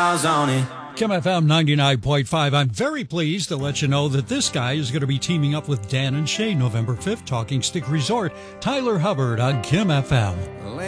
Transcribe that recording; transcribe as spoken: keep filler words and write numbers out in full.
miles on it. Kim F M ninety-nine point five. I'm very pleased to let you know that this guy is going to be teaming up with Dan and Shay November fifth, Talking Stick Resort. Tyler Hubbard on Kim F M.